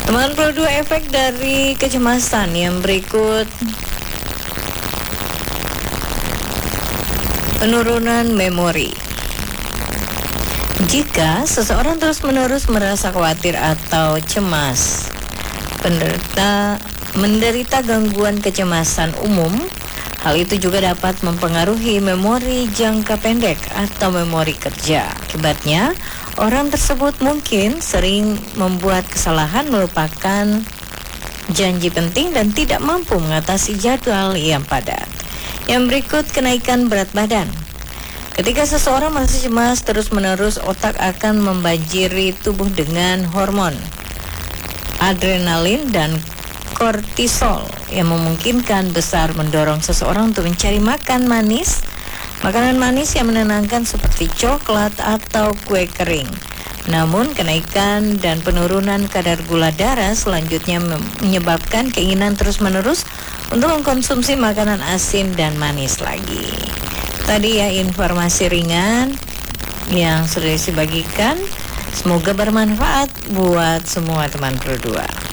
Teman Pro 2, efek dari kecemasan yang berikut: penurunan memori. Jika seseorang terus-menerus merasa khawatir atau cemas, menderita gangguan kecemasan umum, hal itu juga dapat mempengaruhi memori jangka pendek atau memori kerja. Akibatnya, orang tersebut mungkin sering membuat kesalahan, melupakan janji penting, dan tidak mampu mengatasi jadwal yang padat. Yang berikut, kenaikan berat badan. Ketika seseorang merasa cemas terus-menerus, otak akan membanjiri tubuh dengan hormon adrenalin dan kortisol yang memungkinkan besar mendorong seseorang untuk mencari makanan manis yang menenangkan seperti coklat atau kue kering. Namun, kenaikan dan penurunan kadar gula darah selanjutnya menyebabkan keinginan terus-menerus untuk mengkonsumsi makanan asin dan manis lagi. Tadi ya informasi ringan yang sudah dibagikan. Semoga bermanfaat buat semua teman Pro 2.